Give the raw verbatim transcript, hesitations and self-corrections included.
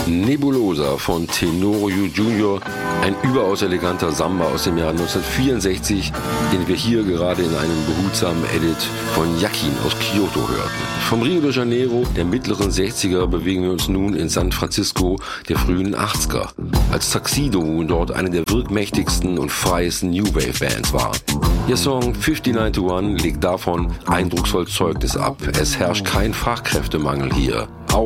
Nebulosa von Tenorio Junior, ein überaus eleganter Samba aus dem Jahr neunzehnhundertvierundsechzig, den wir hier gerade in einem behutsamen Edit von Yakin aus Kyoto hörten. Vom Rio de Janeiro der mittleren sechziger bewegen wir uns nun in San Francisco der frühen achtziger, als Tuxedo dort eine der wirkmächtigsten und freiesten New Wave Bands war. Ihr Song fifty-nine to one legt davon eindrucksvoll Zeugnis ab. Es herrscht kein Fachkräftemangel hier.